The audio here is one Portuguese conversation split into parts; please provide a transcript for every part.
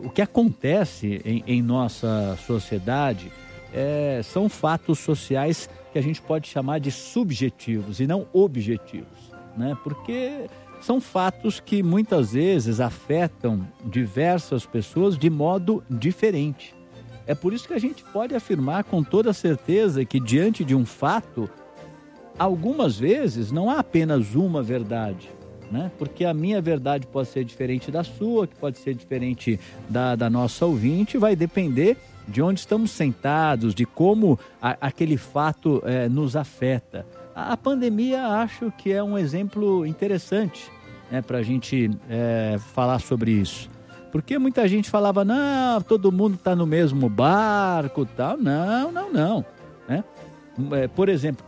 o que acontece em nossa sociedade são fatos sociais que a gente pode chamar de subjetivos e não objetivos, né? Porque são fatos que muitas vezes afetam diversas pessoas de modo diferente. É por isso que a gente pode afirmar com toda certeza que diante de um fato, algumas vezes não há apenas uma verdade, né? Porque a minha verdade pode ser diferente da sua, que pode ser diferente da nossa ouvinte, vai depender de onde estamos sentados, de como aquele fato nos afeta. A pandemia acho que é um exemplo interessante, né, para a gente falar sobre isso. Porque muita gente falava, não, todo mundo está no mesmo barco, tal. Não, né? Por exemplo,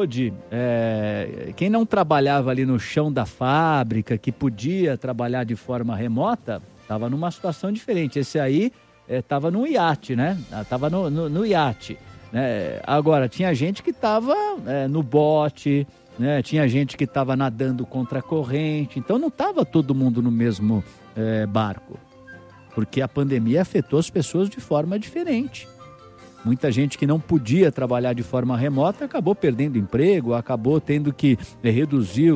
quem não trabalhava ali no chão da fábrica, que podia trabalhar de forma remota, estava numa situação diferente. Esse aí estava no iate, né? Estava no iate. Né? Agora, tinha gente que estava no bote, né? Tinha gente que estava nadando contra a corrente. Então, não estava todo mundo no mesmo barco. Porque a pandemia afetou as pessoas de forma diferente. Muita gente que não podia trabalhar de forma remota acabou perdendo emprego, acabou tendo que reduzir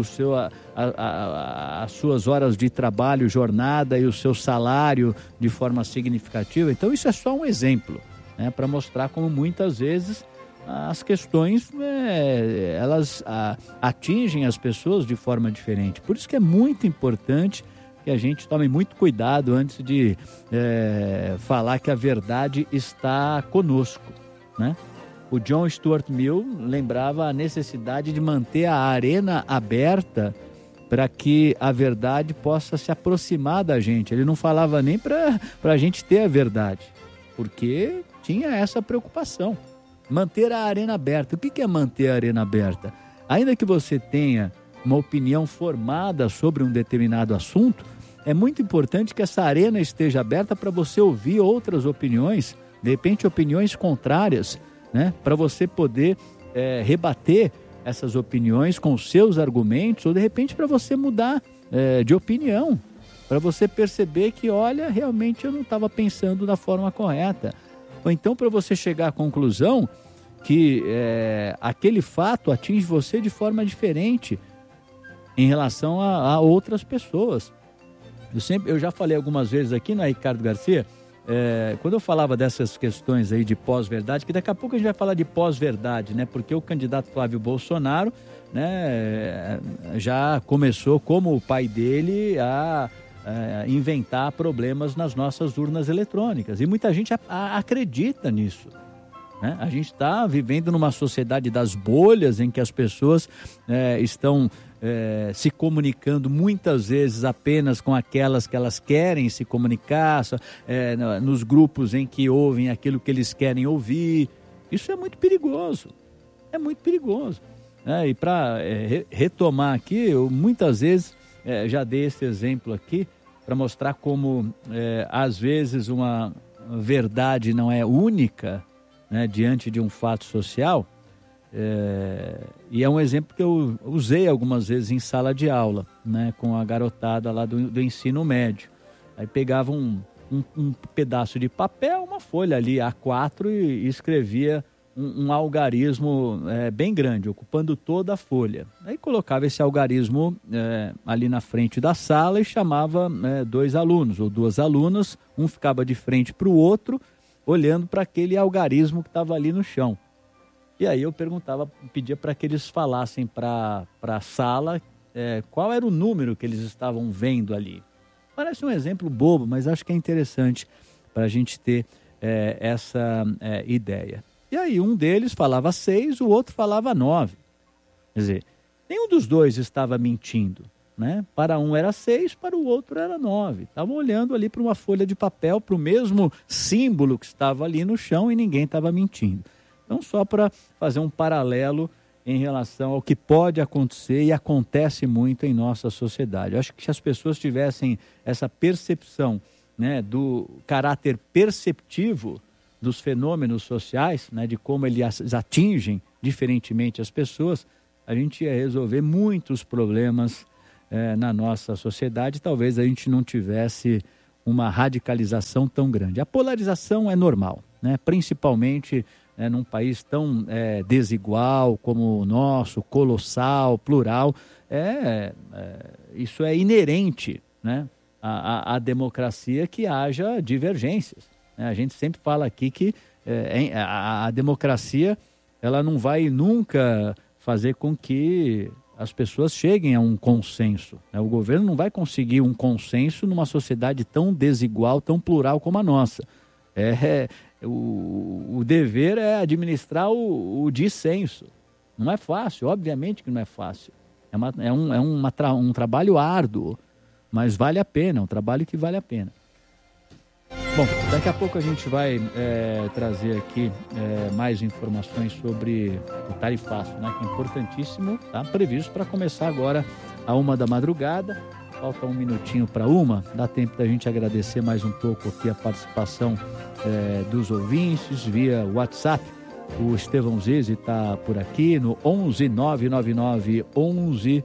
as suas horas de trabalho, jornada e o seu salário de forma significativa. Então isso é só um exemplo, né, para mostrar como muitas vezes as questões elas atingem as pessoas de forma diferente. Por isso que é muito importante que a gente tome muito cuidado antes de falar que a verdade está conosco, né? O John Stuart Mill lembrava a necessidade de manter a arena aberta para que a verdade possa se aproximar da gente. Ele não falava nem para a gente ter a verdade, porque tinha essa preocupação. Manter a arena aberta. O que é manter a arena aberta? Ainda que você tenha uma opinião formada sobre um determinado assunto, é muito importante que essa arena esteja aberta para você ouvir outras opiniões, de repente opiniões contrárias, né? Para você poder rebater essas opiniões com os seus argumentos, ou de repente para você mudar de opinião, para você perceber que, olha, realmente eu não estava pensando da forma correta. Ou então para você chegar à conclusão que aquele fato atinge você de forma diferente em relação a outras pessoas. Eu já falei algumas vezes aqui, né, Ricardo Garcia, quando eu falava dessas questões aí de pós-verdade, que daqui a pouco a gente vai falar de pós-verdade, né, porque o candidato Flávio Bolsonaro, né, já começou, como o pai dele, a inventar problemas nas nossas urnas eletrônicas, e muita gente acredita nisso. Né? A gente está vivendo numa sociedade das bolhas em que as pessoas estão se comunicando muitas vezes apenas com aquelas que elas querem se comunicar, nos grupos em que ouvem aquilo que eles querem ouvir. Isso é muito perigoso, E para retomar aqui, eu muitas vezes já dei esse exemplo aqui para mostrar como às vezes uma verdade não é única, né, diante de um fato social. E é um exemplo que eu usei algumas vezes em sala de aula, né, com a garotada lá do ensino médio. Aí pegava um pedaço de papel, uma folha ali A4 e escrevia um algarismo bem grande, ocupando toda a folha. Aí colocava esse algarismo ali na frente da sala e chamava 2 alunos ou 2 alunas, um ficava de frente para o outro, olhando para aquele algarismo que estava ali no chão. E aí eu pedia para que eles falassem para a sala qual era o número que eles estavam vendo ali. Parece um exemplo bobo, mas acho que é interessante para a gente ter essa ideia. E aí um deles falava 6, o outro falava 9. Quer dizer, nenhum dos dois estava mentindo, né? Para um era 6, para o outro era 9. Estavam olhando ali para uma folha de papel, para o mesmo símbolo que estava ali no chão, e ninguém estava mentindo. Então, só para fazer um paralelo em relação ao que pode acontecer e acontece muito em nossa sociedade. Eu acho que se as pessoas tivessem essa percepção, né, do caráter perceptivo dos fenômenos sociais, né, de como eles atingem diferentemente as pessoas, a gente ia resolver muitos problemas na nossa sociedade. Talvez a gente não tivesse uma radicalização tão grande. A polarização é normal, né? Principalmente num país tão desigual como o nosso, colossal, plural. Isso é inerente, né, à democracia, que haja divergências. A gente sempre fala aqui que a democracia ela não vai nunca fazer com que as pessoas cheguem a um consenso. O governo não vai conseguir um consenso numa sociedade tão desigual, tão plural como a nossa. O dever é administrar o dissenso. Não é fácil, obviamente que não é fácil. Um trabalho árduo, mas vale a pena, é um trabalho que vale a pena. Bom, daqui a pouco a gente vai trazer aqui mais informações sobre o tarifaço, né, que é importantíssimo, tá previsto para começar agora à 1h da madrugada. Falta um minutinho para 1h, dá tempo da gente agradecer mais um pouco aqui a participação dos ouvintes via WhatsApp. O Estevão Zeze está por aqui no 11 999 11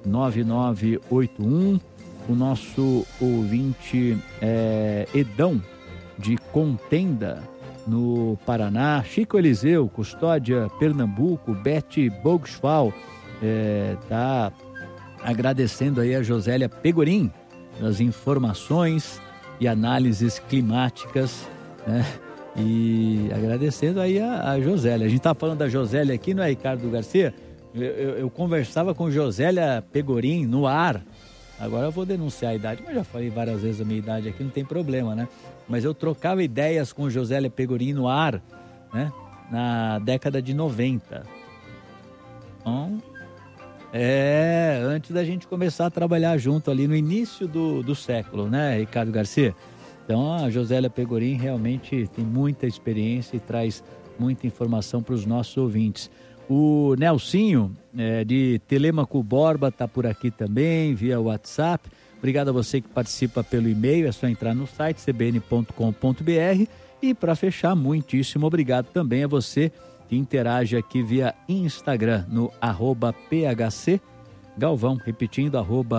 9981. O nosso ouvinte Edão, de Contenda, no Paraná. Chico Eliseu, Custódia, Pernambuco. Beth Bogsfal está agradecendo aí a Josélia Pegorim das informações e análises climáticas, né? E agradecendo aí a Josélia. A gente está falando da Josélia aqui, não é, Ricardo Garcia? Eu conversava com Josélia Pegorim no ar. Agora eu vou denunciar a idade, mas já falei várias vezes a minha idade aqui, não tem problema, né? Mas eu trocava ideias com Josélia Pegorim no ar, né? Na década de 90. Então, antes da gente começar a trabalhar junto ali no início do século, né, Ricardo Garcia? Então a Josélia Pegorim realmente tem muita experiência e traz muita informação para os nossos ouvintes. O Nelsinho, de Telêmaco Borba, está por aqui também, via WhatsApp. Obrigado a você que participa pelo e-mail, é só entrar no site cbn.com.br. E para fechar, muitíssimo obrigado também a você que interage aqui via Instagram, no @PHC Galvão, repetindo,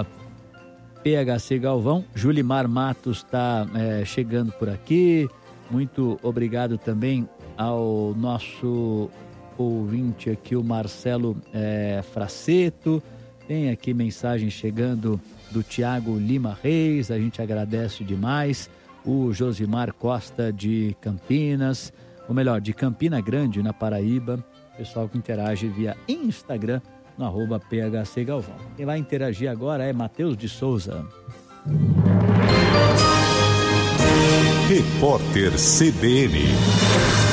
@PHC Galvão. Julimar Matos está chegando por aqui. Muito obrigado também ao nosso ouvinte aqui, o Marcelo Fraceto. Tem aqui mensagem chegando do Tiago Lima Reis, a gente agradece demais. O Josimar Costa de Campinas, ou melhor, de Campina Grande, na Paraíba. Pessoal que interage via Instagram, no @PHC Galvão. Quem vai interagir agora é Matheus de Souza. Repórter CBN.